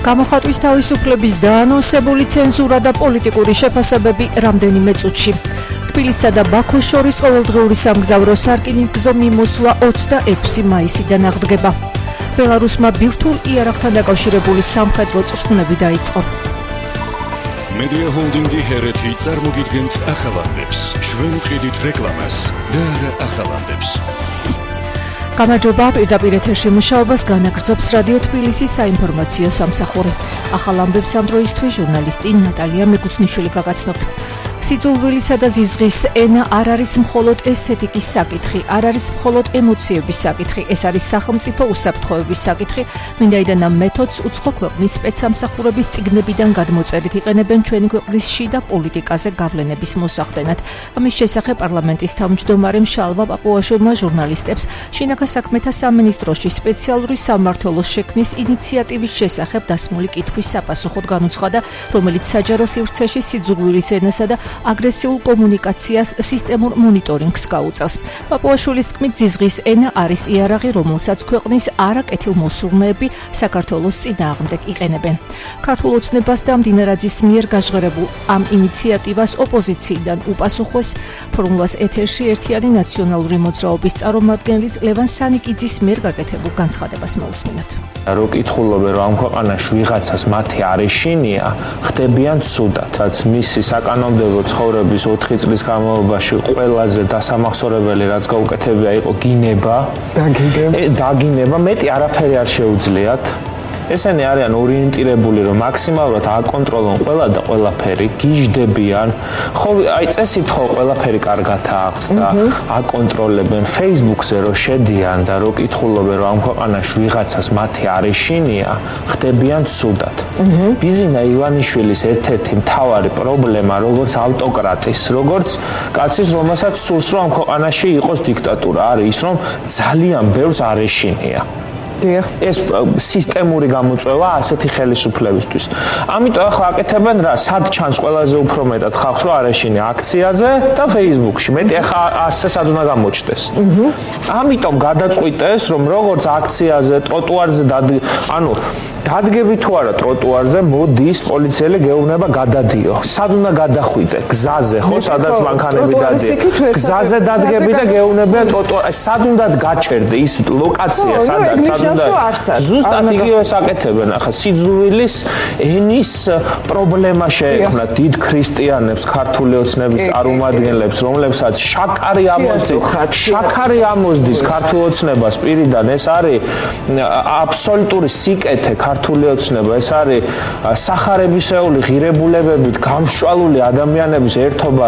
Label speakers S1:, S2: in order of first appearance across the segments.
S1: გამოხატვის თავისუფლების დაანონსებული ცენზურა და პოლიტიკური შეფასებები რამდენიმე წუთში. თბილისსა და ბაქოს შორის ყოველდღიური სამგზავრო სარკინიგზო მიმოსვლა 26 მაისიდან აღდგება. ბელარუსმა ბირთვულ იარაღთან დაკავშირებული სამხედრო წვრთნები დაიწყო.
S2: Media Holding-ი ჰერეთი წარმოგიდგენთ ახალამდებს. ჩვენ ვყიდით რეკლამას და არა ახალამდებს.
S1: გამარჯობა, პირდაპირ ეთერში მუშაობას განაგრძობს რადიო თბილისის საინფორმაციო სამსახური. ახალამდებს ამ დროისთვის ჟურნალისტი ნატალია მიკუთნიშვილი გაგაცნობთ. სიძულვილისა და ზიზღის ენა არ არის მხოლოდ ესთეტიკის საკითხი, არ არის მხოლოდ ემოციების საკითხი, ეს არის სახელმწიფო უსაფრთხოების საკითხი. მინდაიდან ამ მეთოდს უცხო ქვეყნის სპეცსამსახურების წიგნებიდან გადმოწერით იყენებენ ჩვენი ქვეყნის შიდა პოლიტიკაზე გავლენების მოსახდენად. ამის შესახებ პარლამენტის თავმჯდომარემ შალვა პაპუაშვილმა ჟურნალისტებს შინაგან საქმეთა სამინისტროში სპეციალური სამმართველოს შექმნის ინიციატივის შესახებ დასმული კითხვის საპასუხოდ განუცხადა, რომელიც საჯარო სივრცეში სიძულვილის ენასა და აგრესიულ კომუნიკაციას სისტემურ მონიტორინგს გაუწევს. პაპუაშვილის თქმით, ზიზღის ენა არის იარაღი, რომელსაც ქვეყნის არაკეთილმოსურნეები საქართველოს წინააღმდეგ იყენებენ. ქართულ ოცნებას და მდინარაძის მიერ გაჟღერებულ ამ ინიციატივას ოპოზიციიდან უპასუხეს ფორმულას ეთერში ერთიანი ნაციონალური მოძრაობის წარმომადგენლის ლევან სანიკიძის მიერ გაკეთებულ განცხადებას მოусმინოთ.
S3: რო კითხულობენ, რომ ამ ქვეყანაში ვიღაცას მათი არეშინია, ხდებიან ცუდად. რაც მისი საკანონმდებლო ცხოვრების 4 წლის განმავლობაში ყველაზე დასამახსოვრებელი რაც გაუკეთებია იყო გინება, დაგინება, მეტი არაფერი არ შეუძლიათ. ესენი არიან ორიენტირებული, რომ მაქსიმალურად აკონტროლონ ყველა და ყველაფერი, გიჟდებიან. ხო, აი წესით ხო ყველაფერი კარგად აქვს და აკონტროლებენ. Facebook-ზე რო შედიან და რო კითხულობენ, რომ ამ ქვეყანაში ვიღაცას მათი არეშინია, ხდებიან ცუდად. ბიზინა ივანიშვილის ერთ-ერთი მთავარი პრობლემა, როგორც ავტოკრატის, როგორც კაცის, რომელსაც სურს, რომ ამ ქვეყანაში იყოს დიქტატურა, არის ის, რომ ძალიან ბევრს არეშინია. ეს სისტემური გამოწვევა ასეთი ხელისუფლებისთვის. ამიტომ ახლა აკეთებენ რა, სად ჩანს ყველაზე უფრო მეტად ხალხს რომ არეშინი აქციაზე და Facebook-ში. მეტი ახლა ასე სად უნდა გამოჩნდეს. ამიტომ გადაწყვიტეს, რომ როგორც აქციაზე, ტროტუარზე ანუ დადგები თუ არა ტროტუარზე, მოდის პოლიციელი გეუბნება გადადიო. სად უნდა გადახვიდე? გზაზე, ხო, სადაც მანქანები დადიან. გზაზე დადგები და გეუბნებიან ტროტუარზე. სად უნდა გაჩერდე ის ლოკაცია, სადაც ზუსტად იგივეს აკეთებენ. ახლა სიძულვილის ენის პრობლემა შეექმნათ დიდ ქრისტიანებს, ქართული ოცნების წარმომადგენლებს, რომლებსაც შაქარი ამოსდის ქართულ ოცნებას პირიდან. ეს არის აბსოლუტური სიკეთე ქართული ოცნება, ეს არის სახარებისეული ღირებულებებით გამსჭვალული ადამიანების ერთობა,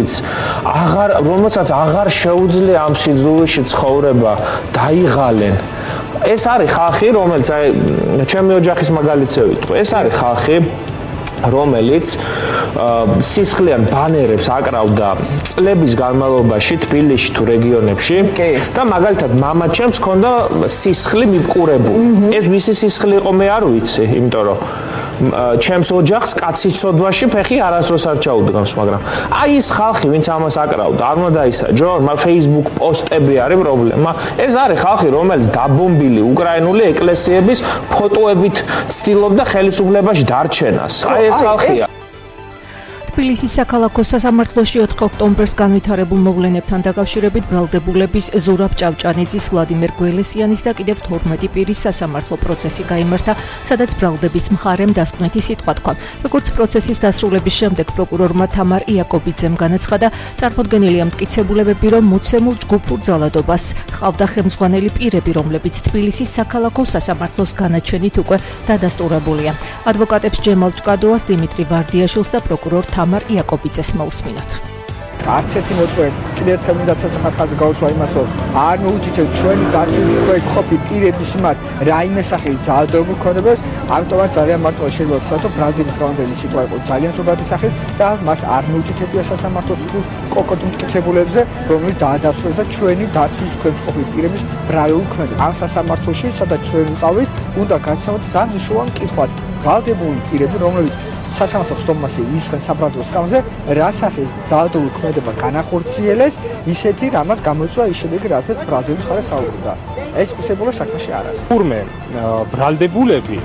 S3: რომელსაც აღარ შეუძლია ამ სიძულვილში ცხოვრება დაიღალენ. ეს არის ხალხი, რომელიც ჩემი ოჯახის მაგალითზე ვიტყვი. ეს არის ხალხი, რომელიც სისხლიან ბანერებს აკრავდა წლების განმავლობაში თბილისში თუ რეგიონებში და მაგალითად მამაჩემს ჰქონდა სისხლი მიყურებული. ეს ვისი სისხლი იყო მე არ ვიცი, იმიტომ რომ ჩემს ოჯახს კაცის ცოდვაში ფეხი არასდროს არ ჩაუდგამს, მაგრამ აი ეს ხალხი, ვინც ამას აკრავდა, არ უნდა ისაჯო, Facebook პოსტები არის პრობლემა. ეს არის ხალხი, რომელიც დაბომბილი უკრაინული ეკლესიების ფოტოებით ცდილობდა ხელისუფლებაში დარჩენას. აი ეს ხალხია.
S1: თბილისის საქალაქო სასამართლოში 4 ოქტომბერს განვითარებულ მოვლენებთან დაკავშირებით ბრალდებულების ზურაბ ჭავჭანიძის, ვლადიმერ გველესიანის და კიდევ 12 პირის სასამართლო პროცესი გაიმართა, სადაც ბრალდების მხარემ დასკვნითი სიტყვა თქვა. როგორც პროცესის დასრულების შემდეგ პროკურორმა თამარ იაკობიძემ განაცხადა, წარმოდგენილია მტკიცებულებები, რომ მოცემულ ჯგუფურ ძალადობას ჰყავდა ხელმძღვანელი პირები, რომლებიც თბილისის საქალაქო სასამართლოს განაჩენით უკვე დადასტურებულია. ადვოკატებს ჯემალ ჭკადოას, დიმიტრი ვარდიაშვილს და პროკურორ თამარ იაკობიძეს მოусმინოთ.
S4: არც ერთი მოწვევა კიდევ ერთხელ მინდა სასამართლოზე გავუსვა იმას, რომ არ მოუჩითებ ჩვენი დაცვის ყოფილი პირების მიმართ რაიმე სახის ძალადობრივ ქონებას, ამიტომაც ძალიან მარტო შეიძლება ვთქვათ, რომ ბრალდების გამანდელი სიტყვა იყო ძალიან სრულად სახის და მას არ მოუჩითებია სასამართლოს კონკრეტულ მტკიცებულებებზე, რომელიც დაადასტურებს და ჩვენი დაცვის ყოფილი პირების ბრალდებული ქმედება. ამ სასამართლოში, სადაც ჩვენ ვიყავით, უნდა გაცნოთ ძალიან მნიშვნელოვანი კითხვა. ბრალდებული პირები, რომლებიც სასამართლოს სტომასი ისხენ საბრალდებო სკამზე, რა სახის ძალადობრივი ქმედება განახორციელეს, ისეთი რამაც გამოიწვია ის შედეგი, რასაც ბრალდების მხარე საუბრობდა. ეს სპეციალურ საქმეში არ არის.
S5: თურმე ბრალდებულები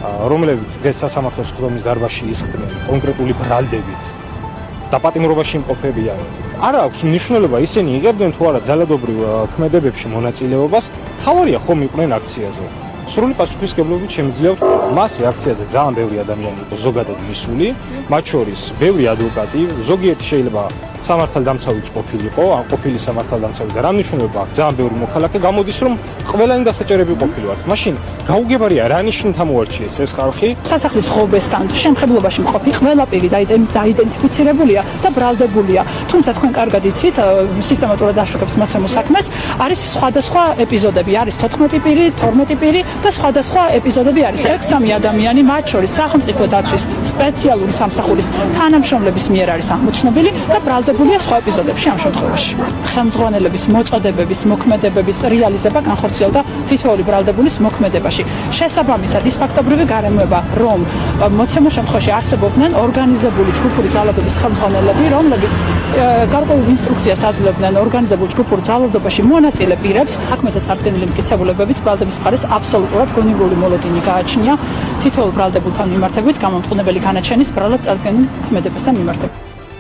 S5: რომლებიც დღეს სასამართლოს ხდომის დარბაზში ისხდნენ კონკრეტული ბრალდებით და პატიმრობაში იმყოფებიან. არა აქვს მნიშვნელობა ისინი იღებდნენ თუ არა ძალადობრივ ქმედებებში მონაწილეობას, თავარია ხომ იყვნენ აქციაზე. სრული პასუხისმგებლობით შემიძლია ვთქვა, მასე აქციაზე ძალიან ბევრი ადამიანი იყო ზოგადად მისული, მათ შორის ბევრი ადვოკატი, ზოგიერთი შეიძლება სამართალდამცავიც ყოფილიყო, ან ყოფილი სამართალდამცავი და რა მნიშვნელობა აქვს ძალიან ბევრი მოქალაქე გამოდის რომ ყველანი დასაჭერები ყოფილიყო. მაშინ გაუგებარია რა ნიშნით ამოარჩიეს ეს ხალხი.
S6: სასახლის ღობესთან შემხებლობაში მყოფი ყველა პირი დაიდენტიფიცირებულია და ბრალდებულია. თუმცა თქვენ კარგად იცით, სისტემატურად აშუქებთ მოცემულ საქმეს, არის სხვადასხვა ეპიზოდები, არის 14 პირი, 12 პირი და სხვადასხვა ეპიზოდები არის. 6-3 ადამიანი, მათ შორის სახელმწიფო დაცვის სპეციალური სამსახურის თანამშრომლების მიერ არის აღმოჩნებული და ბრალდებულია სხვა ეპიზოდებში ამ შემთხვევაში. ხელმძღვანელების მოწოდებების, მოქმედებების რეალიზება განხორციელდა თითოეული ბრალდებულის მოქმედებაში. შესაბამისად, ის ფაქტობრივი გარემოება, რომ მოცემულ შემთხვევაში არსებობდნენ ორგანიზებული ჯგუფური ძალადობის ხელმძღვანელები, რომლებიც გარკვეულ ინსტრუქციას აძლევდნენ ორგანიზებულ ჯგუფურ ძალადობაში მონაწილე პირებს, საქმეზე წარდგენილი მტკიცებულებებით ბრალდების მხარეს აბსოლუტურად გონივრული მოლოდინი გააჩნია თითოეულ ბრალდებულთან მიმართებით გამომწყობებელი განაჩენის ბრალად წარდგენილ ქმედებასთან მიმართებით.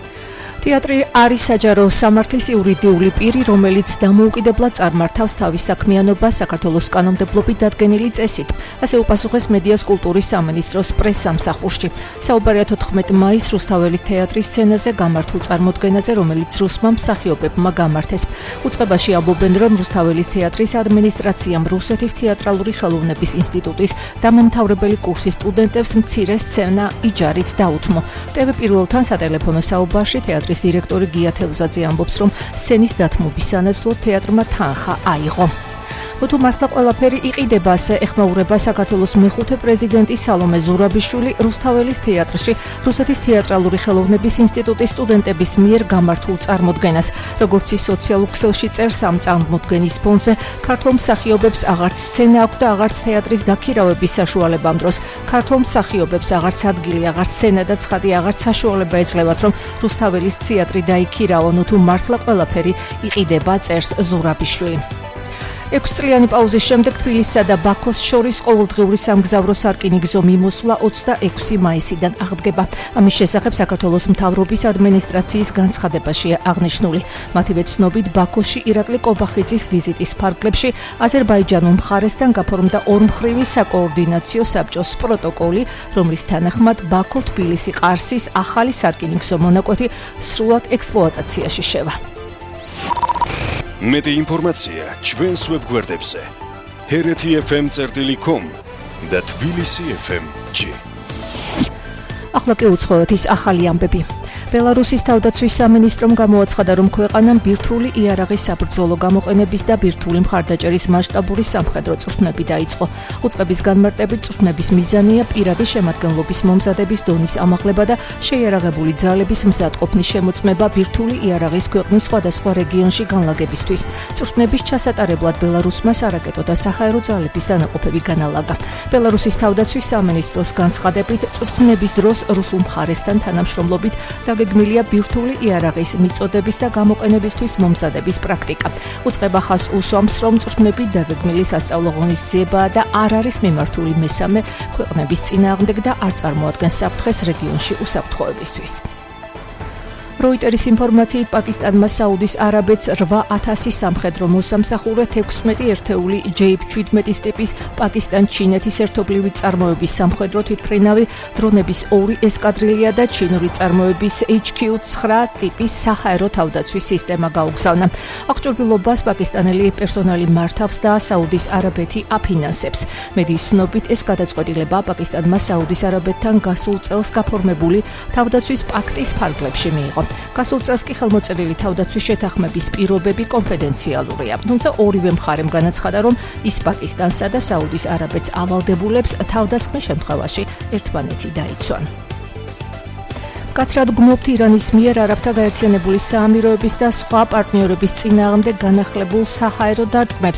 S1: თეატრი არის საჯარო სამართლის იურიდიული პირი, რომელიც დამოუკიდებლად წარმართავს თავის საქმიანობას საქართველოს კანონმდებლობით დადგენილი წესით. ასე უპასუხეს მედიას კულტურის სამინისტროს პრესსამსახურში. საუბარია 14 მაისს რუსთაველის თეატრის სცენაზე გამართულ წარმოდგენაზე, რომელიც რუსმა მსახიობებმა გამართეს. უწყებაში ამბობენ, რომ რუსთაველის თეატრის ადმინისტრაციამ რუსეთის თეატრალური ხელოვნების ინსტიტუტის დამამთავრებელი კურსის სტუდენტებს მცირე სცენა იჯარით დაუთმო. TV პირველთან სატელეფონო საუბარში თეატრის დირექტორი გია თევზაძე ამბობს, რომ სცენის დათმობის სანაცვლოდ თეატრმა თანხა აიღო. თუ მართლა ყველაფერი იყიდება, ასე ეხმაურება საქართველოს მეხუთე პრეზიდენტი სალომე ზურაბიშვილი რუსთაველის თეატრში რუსეთის თეატრალური ხელოვნების ინსტიტუტის სტუდენტების მიერ გამართულ წარმოდგენას. როგორც ის სოციალურ ქსელში წერს, ამ წარმოდგენის ფონზე ქართულ მსახიობებს აღარც სცენა აქვს და აღარც თეატრის დაქირავების საშუალება ამ დროს. ქართულ მსახიობებს აღარც ადგილი, აღარც სცენა და ცხადი აღარც საშუალება ეძლევათ, რომ რუსთაველის თეატრი დაიქირავონ. თუ მართლა ყველაფერი იყიდება, წერს ზურაბიშვილი. 6 წლიანი პაუზის შემდეგ თბილისსა და ბაქოს შორის ყოველდღიური სამგზავრო სარკინიგზო მიმოსვლა 26 მაისიდან აღდგება. ამის შესახებ საქართველოს მთავრობის ადმინისტრაციის განცხადებაშია აღნიშნული. მათივე ცნობით, ბაქოში ირაკლი კობახიძის ვიზიტის ფარგლებში აზერბაიჯანულ მხარესთან გაფორმდა ორმხრივი საკოორდინაციო საბჭოს პროტოკოლი, რომლის თანახმად ბაქო-თბილისი-ყარსის ახალი სარკინიგზო მონაკვეთი სრულად ექსპლუატაციაში შევა.
S2: მეტი ინფორმაცია ჩვენს ვებგვერდებზე hereti.fm.com და tbilisi.fm.g.
S1: ახლა კი უცხოეთ ის ახალი ამბები. ბელარუსის თავდაცვის სამინისტრომ გამოაცხადა, რომ ქვეყანამ ბირთვული იარაღის საბრძოლო გამოყენების და ბირთვული მხარდაჭერის მასშტაბური სამხედრო წვრთნები დაიწყო. უწყების განმარტებით წვრთნების მიზანია პირადი შემადგენლობის მომზადების დონის ამაღლება და შეიარაღებული ძალების მზადყოფნის შემოწმება ბირთვული იარაღის ქვეყნის სხვადასხვა რეგიონში განლაგებისთვის. წვრთნების ჩასატარებლად ბელარუსმა სარაკეტო და საჰაერო ძალების დანაყოფები განალაგა. ბელარუსის თავდაცვის სამინისტროს განცხადებით, წვრთნების დროს რუსულ მხარესთან თანამშრომლობით გეგმილია ბირთვული იარაღის მიწოდების და გამოყენებისთვის მომზადების პრაქტიკა. უწყება ხაზს უსვამს, რომ წვრთნები დაგეგმილი სასწავლო ღონისძიებაა და არ არის მიმართული მესამე ქვეყნების წინააღმდეგ და არ წარმოადგენს საფრთხეს რეგიონში უსაფრთხოებისთვის. როიტერის ინფორმაციით, პაკისტანმა საუდის არაბეთს 8000 სამხედრო მოსამსახურე 16 ერთეული J-17 ტიპის პაკისტან-ჩინეთის ერთობლივი წარმოების სამხედრო თვითმფრინავი დრონების 2 ესკადრილია და ჩინური წარმოების HQ-9 ტიპის საჰაერო თავდაცვის სისტემა გაუგზავნა. აღჭურვილობას პაკისტანელი პერსონალი მართავს და საუდის არაბეთი აფინანსებს. მედიის ცნობით, ეს გადაწყვეტილება პაკისტანმა საუდის არაბეთთან გასულ წელს გაფორმებული თავდაცვის პაქტის ფარგლებში მიიღო. გასულ წელს კი ხელმოწერილი თავდაცვის შეთანხმების პირობები კონფიდენციალურია. თუმცა ორივე მხარემ განაცხადა, რომ ის პაკისტანსა და საუდის არაბეთს ავალდებულებს თავდასხმის შემთხვევაში ერთმანეთი დაიცვან. კაცრად გმობთ ირანის მიერ არაბთა გაერთიანებული საამიროების და სხვა პარტნიორების წინააღმდეგ განახლებულ საჰაერო დარტყმებს.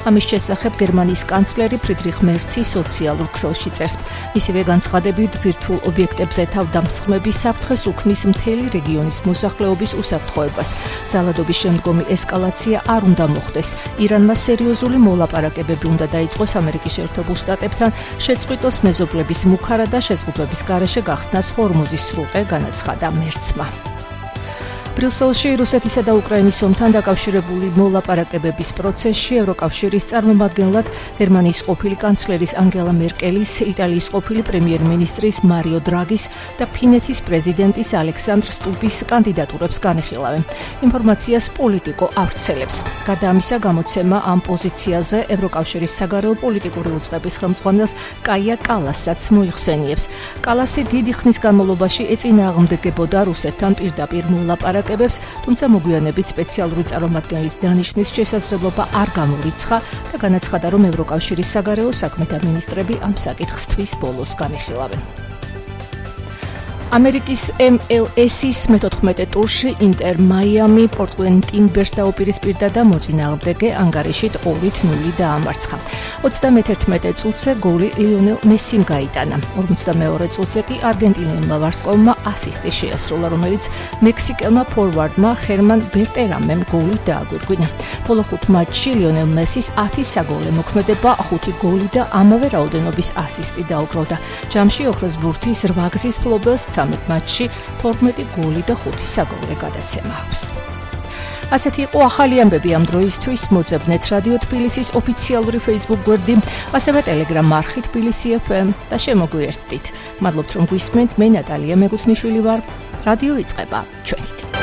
S1: ამის შესახებ გერმანიის კანცლერი ფრიდრიხ მერცი სოციალურ ქსელში წერს. მისივე განცხადებით ბირთვულ ობიექტებზე თავდამსხმების საფრთხეს უქმნის მთელი რეგიონის მოსახლეობის უსაფრთხოებას. ძალადობის შემდგომი ესკალაცია არ უნდა მოხდეს. ირანმა სერიოზული მოლაპარაკებები უნდა დაიწყოს ამერიკის შეერთებულ შტატებთან, შეწყვიტოს მეზობლების მუქარა და შეზღუდვების გარეშე გახსნას ჰორმუზის სრუტე, განაცხადა მერცმა. ბრიუსელში რუსეთისა და უკრაინის ომთან დაკავშირებული მოლაპარაკებების პროცესში ევროკავშირის წარმომადგენლად გერმანიის ყოფილი კანცლერის ანგელა მერკელის, იტალიის ყოფილი პრემიერ-მინისტრის მარიო დრაგის და ფინეთის პრეზიდენტის ალექსანდრ სტუბის კანდიდატურებს განიხილავენ. ინფორმაციას პოლიტიკო ავრცელებს. გარდა ამისა, გამოცემა ამ პოზიციაზე ევროკავშირის საგარეო პოლიტიკური უწყების ხელმძღვანელს კაია კალასაც მოიხსენიებს. კალასი დიდი ხნის განმავლობაში ეწინააღმდეგებოდა რუსეთთან პირდაპირ მოლაპარაკებებს, თუმცა მოგვიანებით სპეციალური წარმომადგენლის დანიშვნის შესაძლებლობა არ გამორიცხა და განაცხადა, რომ ევროკავშირის საგარეო საქმეთა მინისტრები ამ საკითხს თვის ბოლოს განიხილავენ. ამერიკის MLS-ის მე-14 ტურში ინტერ მაიამი პორტლენდ ტიმბერს დაუპირისპირდა და მოწინააღმდეგე ანგარიშით 2-0 დაამარცხა. 31 წუთზე გოლი ლიონელ მესიმ გაიტანა. 42 წუთზე კი არგენტინელმა ვარსკვლავმა ასისტი შეასრულა, რომელიც მექსიკელმა ფორვარდმა ხერმან ბერტერამემ გოლი დააგვირგვინა. ბოლო 5 მატჩში ლიონელ მესის 10 საგოლე მოქმედება, 5 გოლი და ამავე რაოდენობის ასისტი დაუგროვდა. ჯამში ოქროს ბურთის 8 გზის ფლობელს 13 მატჩში 12 გოლი და 5 საგოლე გადაცემა აქვს. ასეთი იყო ახალი ამბები ამ დროისთვის. მოძებნეთ რადიო თბილისის ოფიციალური Facebook გვერდი, ასევე Telegram არხი თბილისი FM და შემოგვიერთდით. მადლობთ რომ გვისმენთ. მე ნატალია მეგუთნიშვილი ვარ. რადიო იწყება ჩვენით.